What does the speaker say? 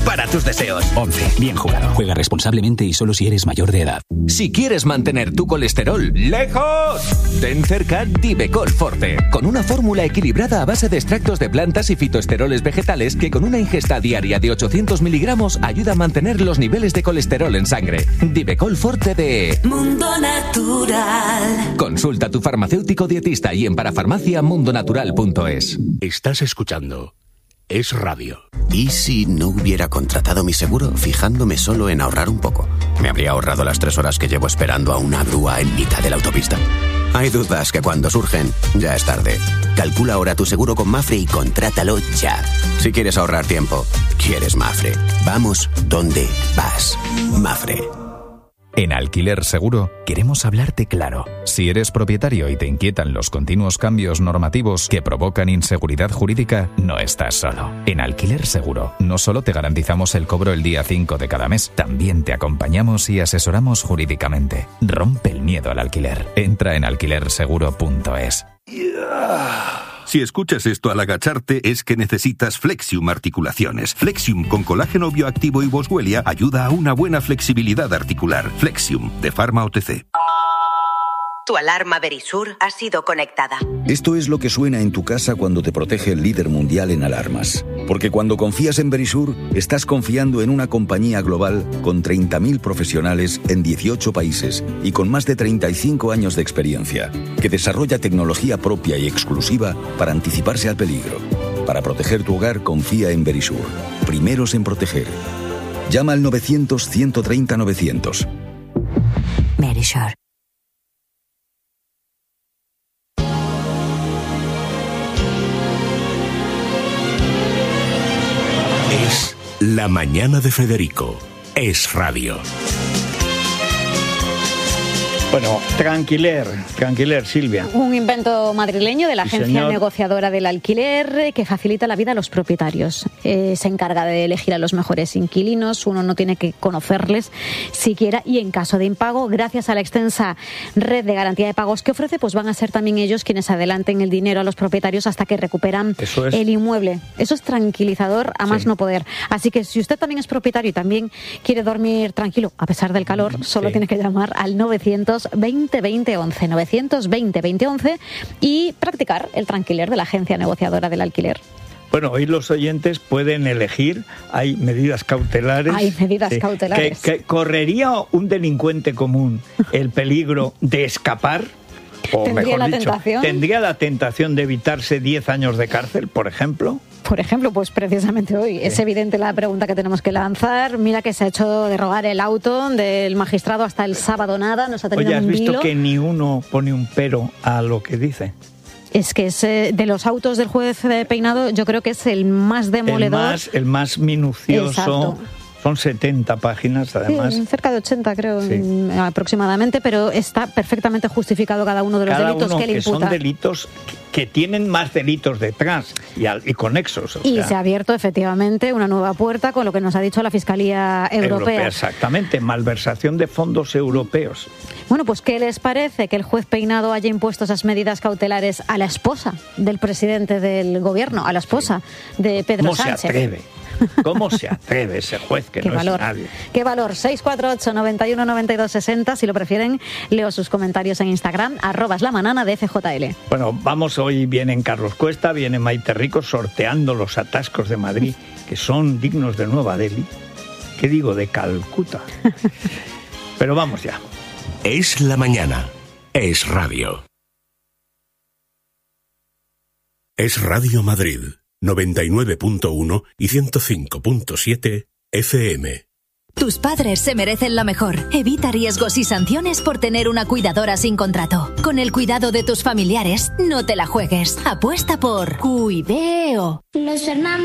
para tus deseos. 11. Bien jugado. Juega responsablemente y solo si eres mayor de edad. Si quieres mantener tu colesterol lejos, ten cerca Divecol Forte, con una fórmula equilibrada a base de extractos de plantas y fitoesteroles vegetales que con una ingesta diaria de 800 miligramos ayuda a mantener los niveles de colesterol en sangre. Divecol Forte de Mundo Natural. Consulta a tu farmacéutico dietista y en parafarmaciamundonatural.es. Estás escuchando Es Radio. ¿Y si no hubiera contratado mi seguro fijándome solo en ahorrar un poco? ¿Me habría ahorrado las 3 horas que llevo esperando a una grúa en mitad de la autopista? Hay dudas que cuando surgen, ya es tarde. Calcula ahora tu seguro con Mafre y contrátalo ya. Si quieres ahorrar tiempo, quieres Mafre. Vamos donde vas. Mafre. En Alquiler Seguro queremos hablarte claro. Si eres propietario y te inquietan los continuos cambios normativos que provocan inseguridad jurídica, no estás solo. En Alquiler Seguro no solo te garantizamos el cobro el día 5 de cada mes, también te acompañamos y asesoramos jurídicamente. Rompe el miedo al alquiler. Entra en alquilerseguro.es. Si escuchas esto al agacharte es que necesitas Flexium Articulaciones. Flexium con colágeno bioactivo y boswellia ayuda a una buena flexibilidad articular. Flexium, de Pharma OTC. Tu alarma Verisur ha sido conectada. Esto es lo que suena en tu casa cuando te protege el líder mundial en alarmas. Porque cuando confías en Verisur, estás confiando en una compañía global con 30.000 profesionales en 18 países y con más de 35 años de experiencia, que desarrolla tecnología propia y exclusiva para anticiparse al peligro. Para proteger tu hogar, confía en Verisur. Primeros en proteger. Llama al 900-130-900. Verisur. Es La Mañana de Federico. Es Radio. Bueno, Tranquiler, Silvia. Un invento madrileño de la agencia negociadora del alquiler que facilita la vida a los propietarios. Se encarga de elegir a los mejores inquilinos, uno no tiene que conocerles siquiera y en caso de impago, gracias a la extensa red de garantía de pagos que ofrece, pues van a ser también ellos quienes adelanten el dinero a los propietarios hasta que recuperan el inmueble. Eso es tranquilizador a más no poder. Así que si usted también es propietario y también quiere dormir tranquilo a pesar del calor, solo tiene que llamar al 920 20 11, 920 20 11 y practicar el Tranquiler de la agencia negociadora del alquiler. Bueno, hoy los oyentes pueden elegir, hay medidas cautelares. Hay medidas cautelares. Que ¿correría un delincuente común el peligro de escapar? O ¿Tendría mejor la dicho, tentación? ¿tendría la tentación de evitarse 10 años de cárcel, por ejemplo? Por ejemplo, pues precisamente hoy es evidente la pregunta que tenemos que lanzar. Mira que se ha hecho derogar el auto del magistrado hasta el sábado nada, nos ha tenido Oye, ¿has un visto vilo? que ni uno pone un pero a lo que dice? Es que es, de los autos del juez Peinado, yo creo que es el más demoledor. El más minucioso. Exacto. Son 70 páginas, además. Sí, cerca de 80, creo, aproximadamente, pero está perfectamente justificado cada uno de los delitos que le imputa. Son delitos que tienen más delitos detrás y conexos. Y se ha abierto, efectivamente, una nueva puerta con lo que nos ha dicho la Fiscalía Europea. Exactamente, malversación de fondos europeos. Bueno, pues ¿qué les parece que el juez Peinado haya impuesto esas medidas cautelares a la esposa del presidente del gobierno, a la esposa de Pedro Sánchez? ¿Cómo se atreve? ¿Cómo se atreve ese juez que no es nadie? ¿Qué valor? 648 91 92 60. Si lo prefieren, leo sus comentarios en Instagram, @lamanana de FJL. Bueno, vamos, hoy vienen Carlos Cuesta, viene Maite Rico sorteando los atascos de Madrid, que son dignos de Nueva Delhi. ¿Qué digo? De Calcuta. Pero vamos ya. Es la mañana. Es Radio. Es Radio Madrid. 99.1 y 105.7 FM. Tus padres se merecen lo mejor. Evita riesgos y sanciones por tener una cuidadora sin contrato. Con el cuidado de tus familiares, no te la juegues. Apuesta por Cuideo. Los hermanos